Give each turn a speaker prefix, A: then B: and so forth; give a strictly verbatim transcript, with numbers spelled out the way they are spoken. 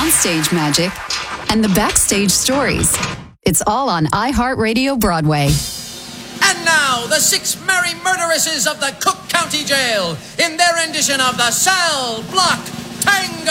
A: onstage magic, and the backstage stories. It's all on iHeartRadio Broadway.
B: And now, the six merry murderesses of the Cook County Jail in their rendition of the Cell Block Tango.